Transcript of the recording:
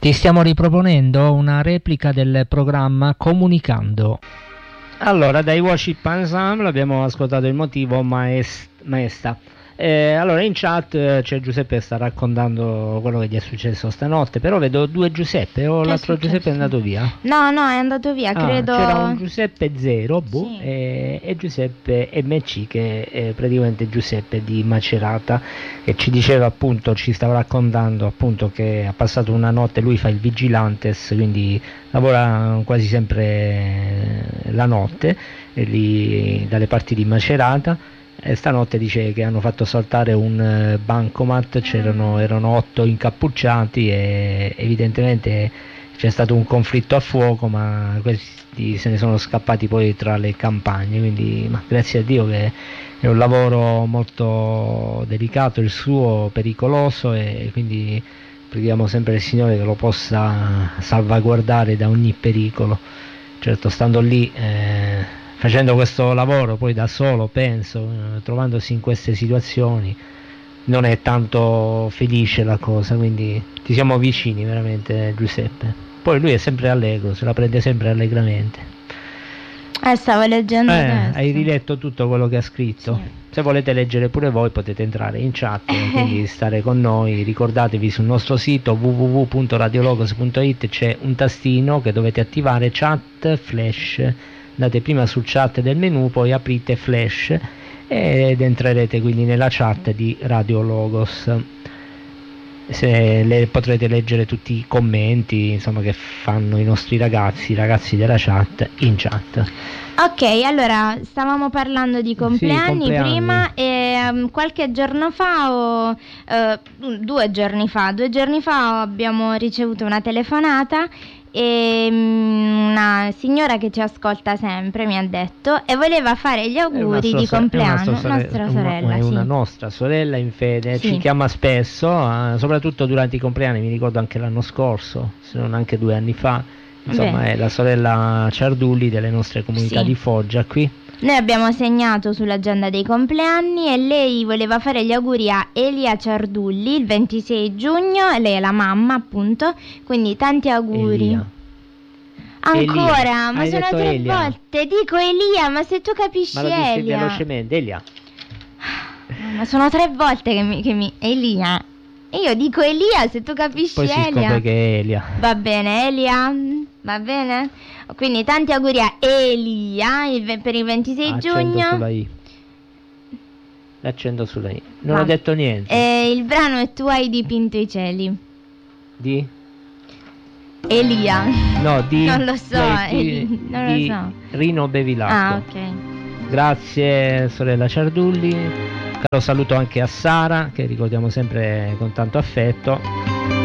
Ti stiamo riproponendo una replica del programma Comunicando. Allora, dai Worship Ensemble abbiamo ascoltato il motivo Maesta. Allora in chat c'è Giuseppe che sta raccontando quello che gli è successo stanotte, però vedo due Giuseppe, o l'altro Giuseppe è andato via? No, è andato via, credo. C'era un Giuseppe Zero sì. e Giuseppe MC, che è praticamente Giuseppe di Macerata, che ci diceva appunto, ci stava raccontando appunto che ha passato una notte, lui fa il vigilantes, quindi lavora quasi sempre la notte lì dalle parti di Macerata. E stanotte dice che hanno fatto saltare un bancomat, erano 8 incappucciati e evidentemente c'è stato un conflitto a fuoco, ma questi se ne sono scappati poi tra le campagne, quindi ma grazie a Dio che è un lavoro molto delicato il suo, pericoloso, e quindi preghiamo sempre il Signore che lo possa salvaguardare da ogni pericolo. Certo, stando lì facendo questo lavoro poi da solo, penso, trovandosi in queste situazioni, non è tanto felice la cosa, quindi ti siamo vicini veramente, Giuseppe. Poi lui è sempre allegro, se la prende sempre allegramente. Stavo leggendo adesso. Hai riletto tutto quello che ha scritto? Sì. Se volete leggere pure voi potete entrare in chat, quindi stare con noi. Ricordatevi, sul nostro sito www.radiologos.it c'è un tastino che dovete attivare, chat flash. Andate prima sul chat del menu, poi aprite flash ed entrerete quindi nella chat di Radio Logos. Potrete leggere tutti i commenti, insomma, che fanno i nostri ragazzi della chat in chat. Ok, allora stavamo parlando di compleanni prima, e qualche giorno fa 2 giorni fa abbiamo ricevuto una telefonata e una signora che ci ascolta sempre mi ha detto e voleva fare gli auguri di compleanno. Nostra sorella, è una nostra sorella in fede, ci chiama spesso, soprattutto durante i compleanni. Mi ricordo anche l'anno scorso, se non anche 2 anni fa, insomma. È la sorella Ciardulli delle nostre comunità di Foggia qui. Noi abbiamo segnato sull'agenda dei compleanni e lei voleva fare gli auguri a Elia Ciardulli il 26 giugno, lei è la mamma appunto, quindi tanti auguri. Elia. Ancora, Elia. ma Hai sono 3 Elia. volte, dico Elia, ma se tu capisci ma lo dici Elia. velocemente, Elia. Ma sono 3 volte che mi Elia. E io dico Elia, se tu capisci poi Elia. Si scopre che è Elia. Va bene, Elia. Va bene? Quindi tanti auguri a Elia per il 26 giugno. Sulla I. L'accento sulla I. Non ho detto niente. Il brano è Tu hai dipinto i cieli. Di? Elia. No, di. Non lo so. Non lo so. Rino Bevilacqua. Ok. Grazie sorella Ciardulli. Caro saluto anche a Sara, che ricordiamo sempre con tanto affetto.